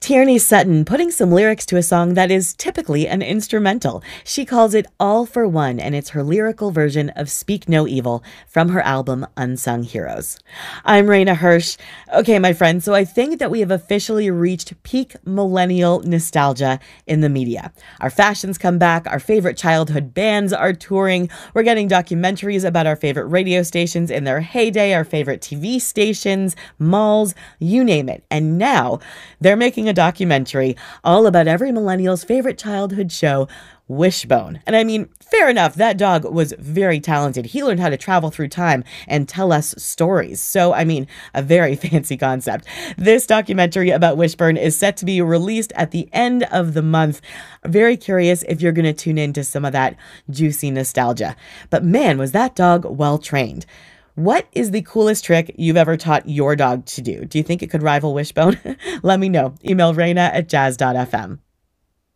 Tierney Sutton putting some lyrics to a song that is typically an instrumental. She calls it All for One, and it's her lyrical version of Speak No Evil from her album Unsung Heroes. I'm Raina Hirsch. Okay, my friends, so I think that we have officially reached peak millennial nostalgia in the media. Our fashions come back, our favorite childhood bands are touring, we're getting documentaries about our favorite radio stations in their heyday, our favorite TV stations, malls, you name it. And now they're making a documentary all about every millennial's favorite childhood show, Wishbone. And I mean, fair enough, that dog was very talented. He learned how to travel through time and tell us stories. So, I mean, a very fancy concept. This documentary about Wishbone is set to be released at the end of the month. Very curious if you're going to tune into some of that juicy nostalgia. But man, was that dog well trained. What is the coolest trick you've ever taught your dog to do? Do you think it could rival Wishbone? Let me know. Email Raina at jazz.fm.